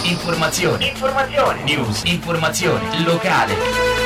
Informazione. News. Informazione. Locale.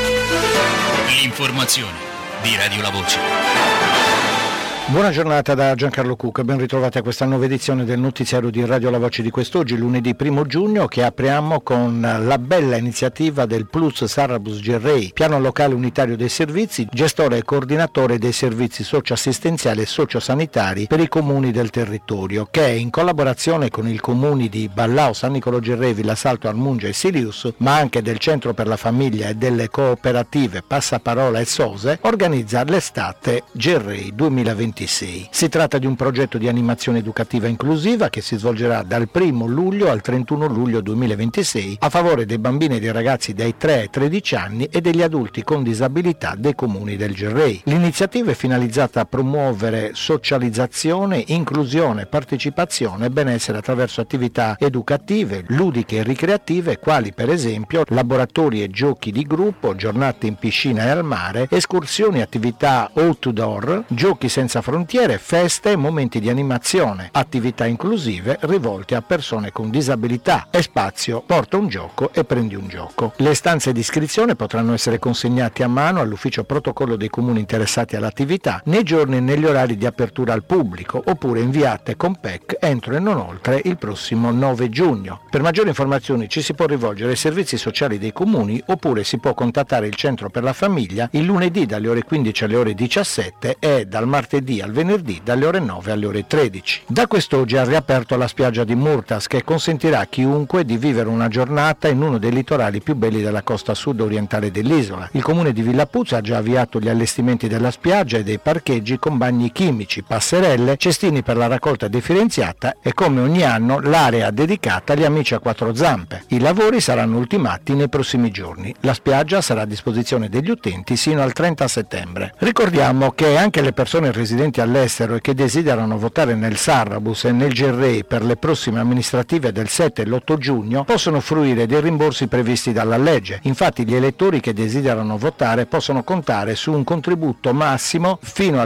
L'informazione di Radio La Voce. Buona giornata da Giancarlo Cucca, ben ritrovati a questa nuova edizione del notiziario di Radio La Voce di quest'oggi, lunedì 1 giugno, che apriamo con la bella iniziativa del Plus Sarrabus Gerrei, piano locale unitario dei servizi, gestore e coordinatore dei servizi socioassistenziali e sociosanitari per i comuni del territorio, che in collaborazione con i comuni di Ballao, San Niccolò Gerrei, Villasalto, Armungia e Silius, ma anche del Centro per la Famiglia e delle cooperative Passaparola e Sose, organizza l'estate Gerrei 2026. Si tratta di un progetto di animazione educativa inclusiva che si svolgerà dal 1 luglio al 31 luglio 2026 a favore dei bambini e dei ragazzi dai 3 ai 13 anni e degli adulti con disabilità dei comuni del Gerrei. L'iniziativa è finalizzata a promuovere socializzazione, inclusione, partecipazione e benessere attraverso attività educative, ludiche e ricreative, quali per esempio laboratori e giochi di gruppo, giornate in piscina e al mare, escursioni, attività outdoor, giochi senza frontiere, feste e momenti di animazione, attività inclusive rivolte a persone con disabilità e spazio porta un gioco e prendi un gioco. Le istanze di iscrizione potranno essere consegnate a mano all'ufficio protocollo dei comuni interessati all'attività nei giorni e negli orari di apertura al pubblico oppure inviate con PEC entro e non oltre il prossimo 9 giugno. Per maggiori informazioni ci si può rivolgere ai servizi sociali dei comuni oppure si può contattare il Centro per la Famiglia il lunedì dalle ore 15 alle ore 17 e dal martedì al venerdì dalle ore 9 alle ore 13. Da quest'oggi ha riaperto la spiaggia di Murtas, che consentirà a chiunque di vivere una giornata in uno dei litorali più belli della costa sud orientale dell'isola. Il comune di Villapuzza ha già avviato gli allestimenti della spiaggia e dei parcheggi con bagni chimici, passerelle, cestini per la raccolta differenziata e come ogni anno l'area dedicata agli amici a quattro zampe. I lavori saranno ultimati nei prossimi giorni. La spiaggia sarà a disposizione degli utenti sino al 30 settembre. Ricordiamo che anche le persone residenti all'estero e che desiderano votare nel Sarrabus e nel Gerrei per le prossime amministrative del 7 e l'8 giugno possono fruire dei rimborsi previsti dalla legge. Infatti gli elettori che desiderano votare possono contare su un contributo massimo fino a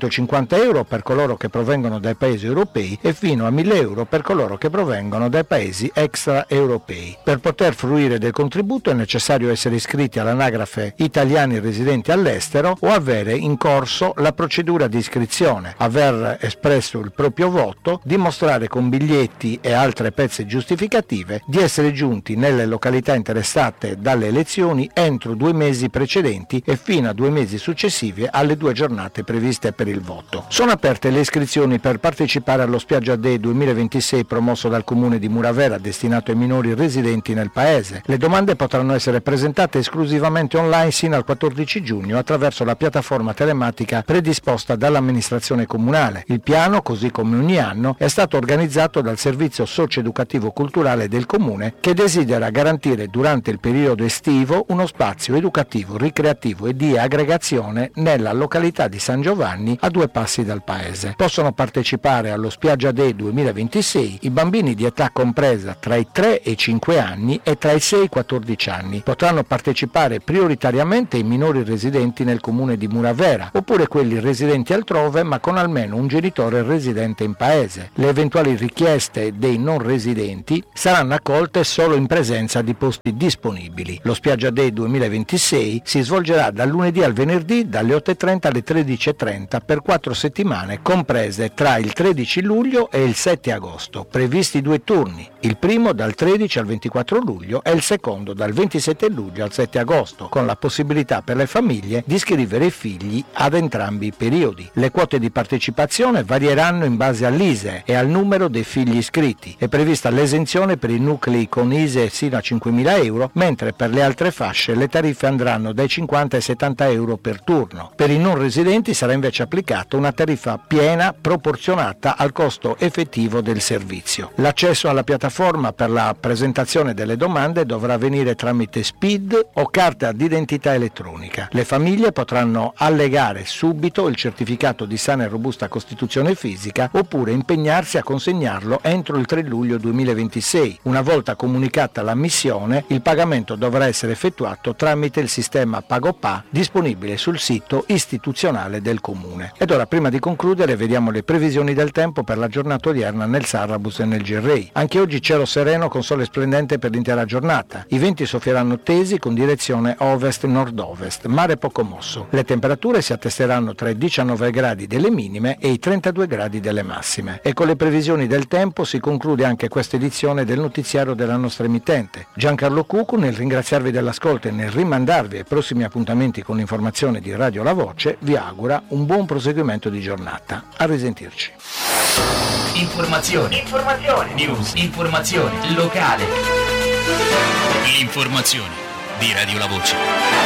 250 euro per coloro che provengono dai paesi europei e fino a 1000 euro per coloro che provengono dai paesi extraeuropei. Per poter fruire del contributo è necessario essere iscritti all'anagrafe italiani residenti all'estero o avere in corso la procedura di iscrizione, aver espresso il proprio voto, dimostrare con biglietti e altre pezze giustificative di essere giunti nelle località interessate dalle elezioni entro 2 mesi precedenti e fino a 2 mesi successivi alle 2 giornate previste per il voto. Sono aperte le iscrizioni per partecipare allo Spiaggia Day 2026 promosso dal comune di Muravera destinato ai minori residenti nel paese. Le domande potranno essere presentate esclusivamente online sino al 14 giugno attraverso la piattaforma telematica predisposta dall'amministrazione comunale. Il piano, così come ogni anno, è stato organizzato dal servizio socio-educativo culturale del comune che desidera garantire durante il periodo estivo uno spazio educativo, ricreativo e di aggregazione nella località di San Giovanni a 2 passi dal paese. Possono partecipare allo Spiaggia Day 2026 i bambini di età compresa tra i 3 e i 5 anni e tra i 6 e i 14 anni. Potranno partecipare prioritariamente i minori residenti nel comune di Muravera oppure quelli residenti altrove ma con almeno un genitore residente in paese. Le eventuali richieste dei non residenti saranno accolte solo in presenza di posti disponibili. Lo Spiaggia Day 2026 si svolgerà dal lunedì al venerdì dalle 8:30 alle 13:30 per 4 settimane comprese tra il 13 luglio e il 7 agosto. Previsti 2 turni, il primo dal 13 al 24 luglio e il secondo dal 27 luglio al 7 agosto, con la possibilità per le famiglie di iscrivere i figli ad entrambi i periodi. Le quote di partecipazione varieranno in base all'ISEE e al numero dei figli iscritti. È prevista l'esenzione per i nuclei con ISEE sino a 5.000 euro, mentre per le altre fasce le tariffe andranno dai 50 ai 70 euro per turno. Per i non residenti sarà invece applicata una tariffa piena proporzionata al costo effettivo del servizio. L'accesso alla piattaforma per la presentazione delle domande dovrà avvenire tramite SPID o carta d'identità elettronica. Le famiglie potranno allegare subito il certificato certificato di sana e robusta costituzione fisica oppure impegnarsi a consegnarlo entro il 3 luglio 2026. Una volta comunicata l'ammissione, il pagamento dovrà essere effettuato tramite il sistema PagoPA disponibile sul sito istituzionale del Comune. Ed ora, prima di concludere, vediamo le previsioni del tempo per la giornata odierna nel Sarrabus e nel Girrei. Anche oggi cielo sereno con sole splendente per l'intera giornata. I venti soffieranno tesi con direzione ovest-nord-ovest, mare poco mosso. Le temperature si attesteranno tra i 19 gradi delle minime e i 32 gradi delle massime. E con le previsioni del tempo si conclude anche questa edizione del notiziario della nostra emittente. Giancarlo Cucu, nel ringraziarvi dell'ascolto e nel rimandarvi ai prossimi appuntamenti con l'informazione di Radio La Voce, vi augura un buon proseguimento di giornata. A risentirci. Informazioni, news, informazione locale. L'informazione di Radio La Voce.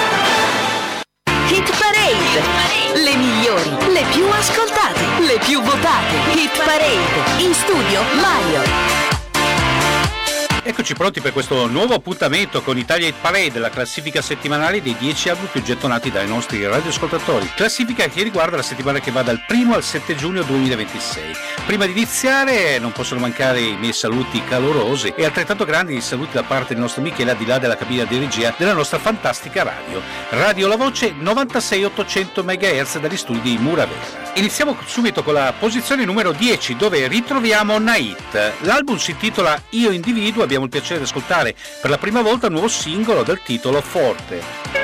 Hit Parade, le migliori, le più ascoltate, le più votate. Hit Parade, in studio Mario. Eccoci pronti per questo nuovo appuntamento con Italia Hit Parade, la classifica settimanale dei 10 album più gettonati dai nostri radioascoltatori. Classifica che riguarda la settimana che va dal 1 al 7 giugno 2026. Prima di iniziare non possono mancare i miei saluti calorosi e altrettanto grandi i saluti da parte del nostro Michele al di là della cabina di regia della nostra fantastica radio. Radio La Voce 96.800 MHz dagli studi Muravera. Iniziamo subito con la posizione numero 10 dove ritroviamo Nait. L'album si intitola Io Individuo, abbiamo il piacere di ascoltare per la prima volta il nuovo singolo del titolo Forte.